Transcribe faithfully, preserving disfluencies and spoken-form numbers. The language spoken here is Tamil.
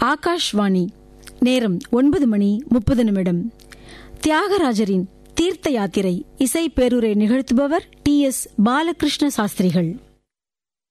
ஆகாஷ்வாணி. நேரம் ஒன்பது மணி முப்பது நிமிடம். தியாகராஜரின் தீர்த்த யாத்திரை இசை பேருரை நிகழ்த்துபவர் டி எஸ் பாலகிருஷ்ண சாஸ்திரிகள்.